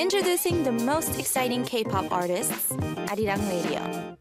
Introducing the most exciting K-pop artists, Arirang Radio.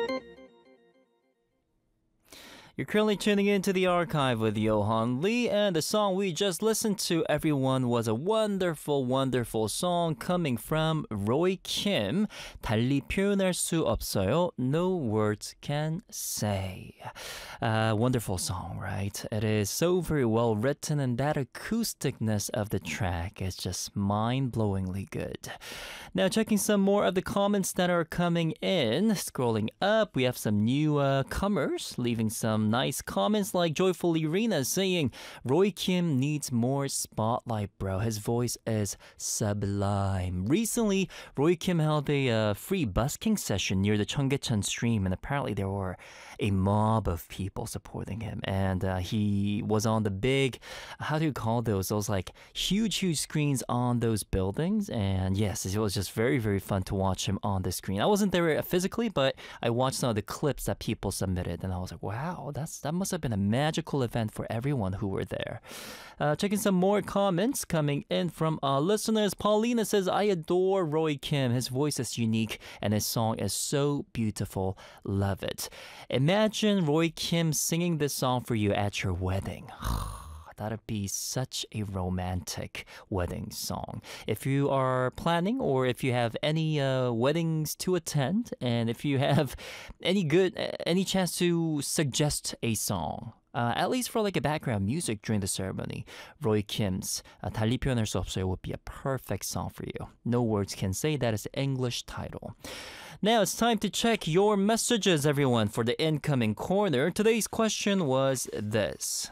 You're currently tuning into the archive with Johan Lee, and the song we just listened to, everyone, was a wonderful, wonderful song coming from Roy Kim. 달리 표현할 수 없어요. No words can say. Wonderful song, right? It is so very well written, and that acousticness of the track is just mind-blowingly good. Now, checking some more of the comments that are coming in. Scrolling up, we have some new comers leaving some nice comments like Joyful Irina saying, Roy Kim needs more spotlight, bro. His voice is sublime. Recently, Roy Kim held a free busking session near the Cheonggyecheon stream, and apparently there were a mob of people supporting him. And he was on the big, how do you call those? Those like huge screens on those buildings. And yes, it was just very, very fun to watch him on the screen. I wasn't there physically, but I watched some of the clips that people submitted, and I was like, wow, that must have been a magical event for everyone who were there. Checking some more comments coming in from listeners. Paulina says, I adore Roy Kim. His voice is unique and his song is so beautiful. Love it. Imagine Roy Kim singing this song for you at your wedding. That'd be such a romantic wedding song. If you are planning, or if you have any weddings to attend, and if you have any chance to suggest a song, at least for like a background music during the ceremony, Roy Kim's 달리 표현할 수 없어요 would be a perfect song for you. No words can say, that is the English title. Now it's time to check your messages, everyone, for the incoming corner. Today's question was this.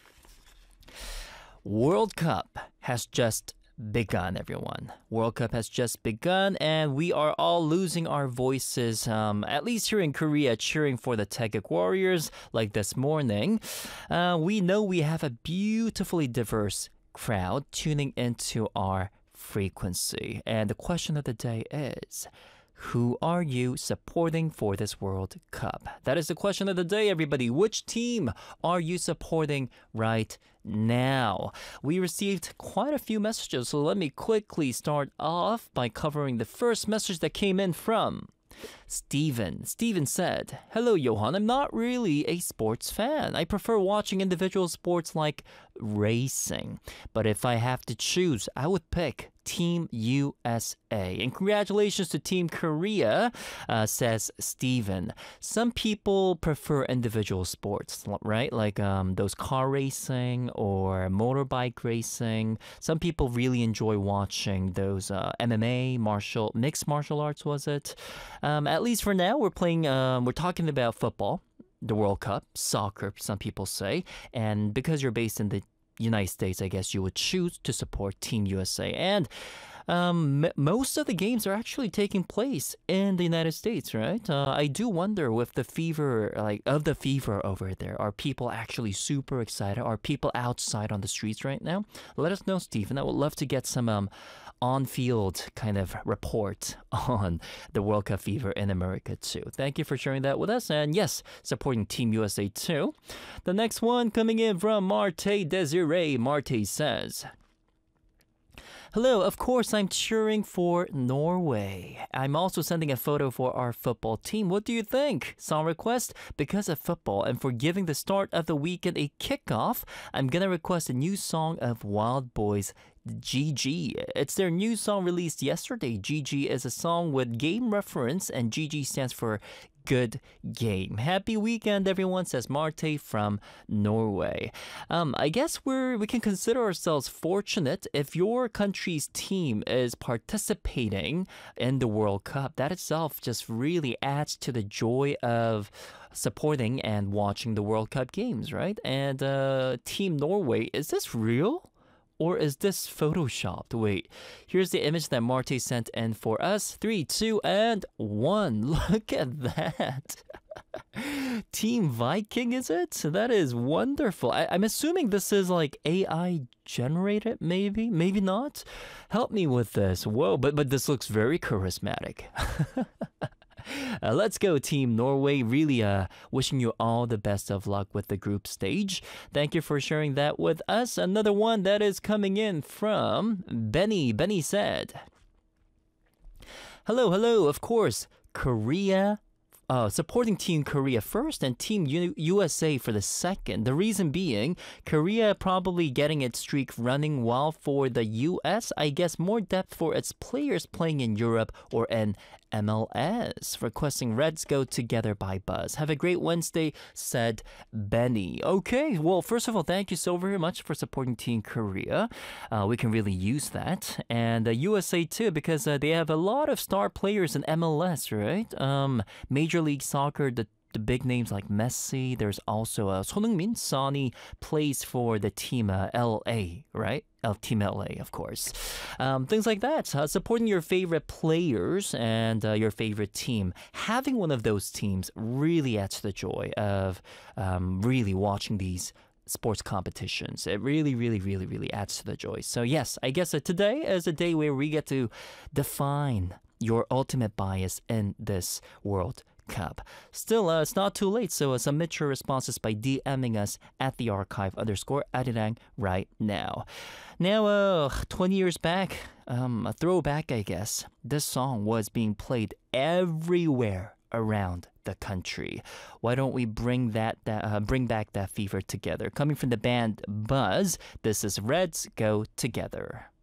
World Cup has just begun, everyone. World Cup has just begun, and we are all losing our voices, at least here in Korea, cheering for the Taeguk Warriors, like this morning. We know we have a beautifully diverse crowd tuning into our frequency. And the question of the day is, who are you supporting for this World Cup? That is the question of the day, everybody. Which team are you supporting right now? We received quite a few messages, so let me quickly start off by covering the first message that came in from Steven. Steven said, Hello, Johan. I'm not really a sports fan. I prefer watching individual sports like racing. But if I have to choose, I would pick Team USA. And congratulations to Team Korea, says Steven. Some people prefer individual sports, right? Like those car racing or motorbike racing. Some people really enjoy watching those MMA, mixed martial arts, was it? At least for now, we're talking about football, the World Cup, soccer, some people say. And because you're based in the United States, I guess you would choose to support Team USA. And most of the games are actually taking place in the United States, right? I do wonder with the fever, over there. Are people actually super excited? Are people outside on the streets right now? Let us know, Stephen. I would love to get some on-field kind of report on the World Cup fever in America too. Thank you for sharing that with us. And yes, supporting Team USA too. The next one coming in from Marte Desiree. Marte says, Hello, of course I'm cheering for Norway. I'm also sending a photo for our football team. What do you think? Song request? Because of football and for giving the start of the weekend a kickoff, I'm gonna request a new song of Wild Boys, GG. It's their new song released yesterday. GG is a song with game reference, and GG stands for good game. Happy weekend, everyone, says Marte from Norway. I guess we can consider ourselves fortunate if your country's team is participating in the World Cup. That itself just really adds to the joy of supporting and watching the World Cup games, right? And Team Norway, is this real? Or is this photoshopped? Wait, here's the image that Marte sent in for us. 3, 2, and 1. Look at that. Team Viking, is it? That is wonderful. I'm assuming this is like AI generated, maybe? Maybe not? Help me with this. Whoa, but this looks very charismatic. Let's go, Team Norway. Really wishing you all the best of luck with the group stage. Thank you for sharing that with us. Another one that is coming in from Benny. Benny said, Hello, hello. Of course, Korea. Supporting Team Korea first and Team USA for the second. The reason being, Korea probably getting its streak running, while for the US, I guess more depth for its players playing in Europe or in MLS. Requesting Reds Go Together by Buzz. Have a great Wednesday, said Benny. Okay, well, first of all, thank you so very much for supporting Team Korea. We can really use that. And the USA too, because they have a lot of star players in MLS, right? Major League Soccer, the big names like Messi. There's also Son Heung-min. Sonny plays for the team LA, right? Team LA, of course. Things like that. Supporting your favorite players and your favorite team. Having one of those teams really adds to the joy of really watching these sports competitions. It really, really, really, really adds to the joy. So yes, I guess today is a day where we get to define your ultimate bias in this World Cup. Still, it's not too late, so submit your responses by DMing us at the archive_Arirang right now. Now, 20 years back, a throwback, I guess, this song was being played everywhere around the country. Why don't we bring back that fever together? Coming from the band Buzz, this is Reds Go Together.